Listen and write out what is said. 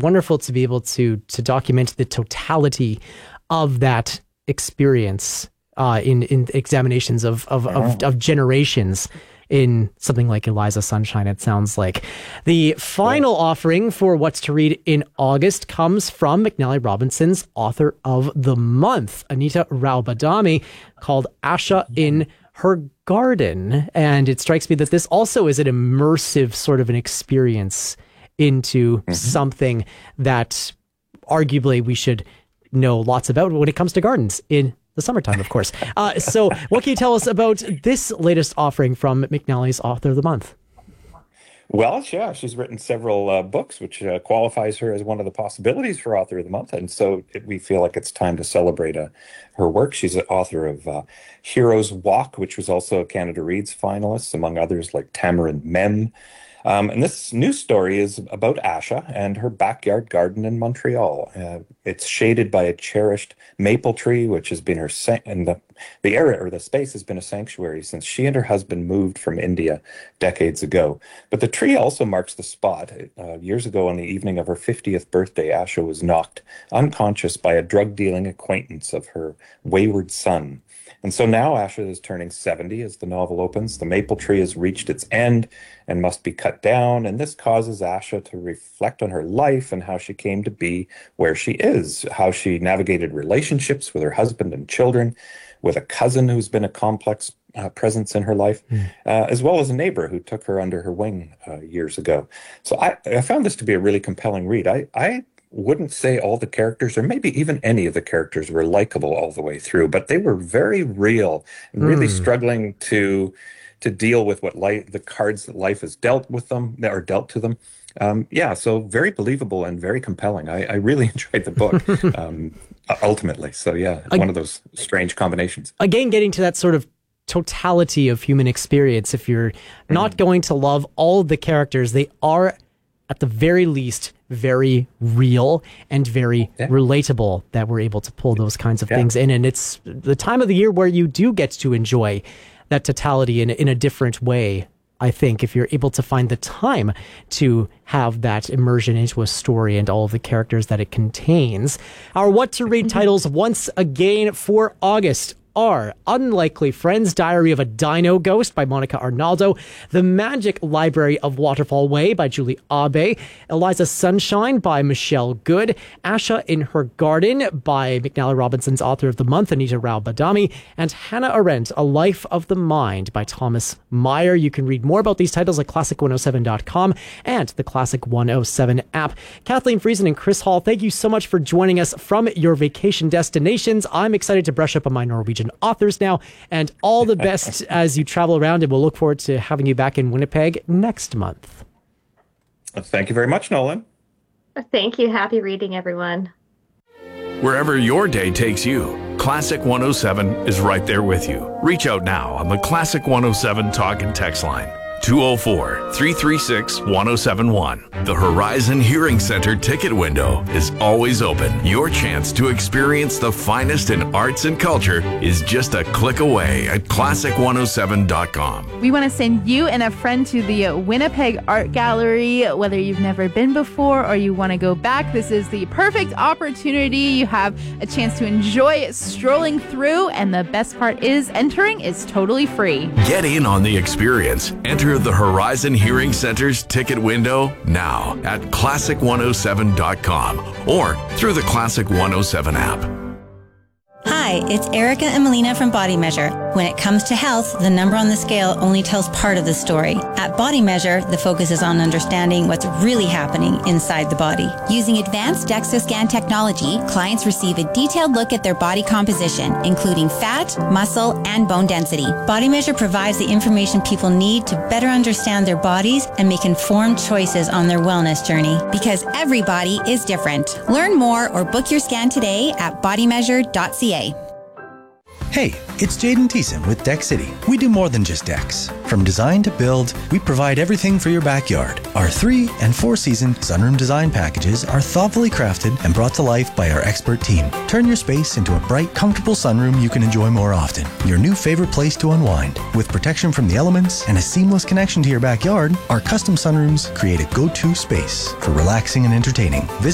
wonderful to be able to document the totality of that experience in examinations of generations in something like Eliza Sunshine, it sounds like. The final offering for What's to Read in August comes from McNally Robinson's Author of the Month, Anita Rao Badami, called Asha in Her Garden. And it strikes me that this also is an immersive sort of an experience into something that arguably we should know lots about when it comes to gardens in the summertime, of course. So what can you tell us about this latest offering from McNally's Author of the Month? Well, yeah, she's written several books, which qualifies her as one of the possibilities for Author of the Month. And so we feel like it's time to celebrate her work. She's an author of Hero's Walk, which was also a Canada Reads finalist, among others like Tamarind Mem. And this new story is about Asha and her backyard garden in Montreal. It's shaded by a cherished maple tree, which has been and the area or the space has been a sanctuary since she and her husband moved from India decades ago. But the tree also marks the spot. Years ago, on the evening of her 50th birthday, Asha was knocked unconscious by a drug-dealing acquaintance of her wayward son. And so now Asha is turning 70 as the novel opens. The maple tree has reached its end and must be cut down. And this causes Asha to reflect on her life and how she came to be where she is, how she navigated relationships with her husband and children, with a cousin who's been a complex presence in her life, as well as a neighbor who took her under her wing years ago. So I found this to be a really compelling read. I wouldn't say all the characters, or maybe even any of the characters, were likable all the way through, but they were very real and really struggling to deal with the cards that life has dealt with them, or dealt to them. So very believable and very compelling. I really enjoyed the book ultimately. So one of those strange combinations. Again, getting to that sort of totality of human experience. If you're not going to love all of the characters, they are at the very least very real and very relatable, that we're able to pull those kinds of things in. And it's the time of the year where you do get to enjoy that totality in a different way, I think, if you're able to find the time to have that immersion into a story and all of the characters that it contains. Our What to Read titles once again for August are Unlikely Friends, Diary of a Dino Ghost by Monica Arnaldo, The Magic Library of Waterfall Way by Julie Abe, Eliza Sunshine by Michelle Good, Asha in Her Garden by McNally Robinson's Author of the Month, Anita Rao Badami, and Hannah Arendt, A Life of the Mind by Thomas Meyer. You can read more about these titles at classic107.com and the Classic 107 app. Kathleen Friesen and Chris Hall, thank you so much for joining us from your vacation destinations. I'm excited to brush up on my Norwegian authors now, and all the best as you travel around, and we'll look forward to having you back in Winnipeg next month. Thank you very much, Nolan. Thank you. Happy reading, everyone. Wherever your day takes you, Classic 107 is right there with you. Reach out now on the Classic 107 talk and text line. 204-336-1071. The Horizon Hearing Center ticket window is always open. Your chance to experience the finest in arts and culture is just a click away at classic107.com. We want to send you and a friend to the Winnipeg Art Gallery. Whether you've never been before or you want to go back, this is the perfect opportunity. You have a chance to enjoy strolling through, and the best part is entering is totally free. Get in on the experience. Enter the Horizon Hearing Center's ticket window now at classic107.com or through the Classic 107 app. Hi, it's Erica and Melina from Body Measure. When it comes to health, the number on the scale only tells part of the story. At Body Measure, the focus is on understanding what's really happening inside the body. Using advanced DEXA scan technology, clients receive a detailed look at their body composition, including fat, muscle, and bone density. Body Measure provides the information people need to better understand their bodies and make informed choices on their wellness journey. Because every body is different. Learn more or book your scan today at bodymeasure.ca. Hey, it's Jaden Thiessen with Deck City. We do more than just decks. From design to build, we provide everything for your backyard. Our 3- and 4-season sunroom design packages are thoughtfully crafted and brought to life by our expert team. Turn your space into a bright, comfortable sunroom you can enjoy more often. Your new favorite place to unwind. With protection from the elements and a seamless connection to your backyard, our custom sunrooms create a go-to space for relaxing and entertaining. Visit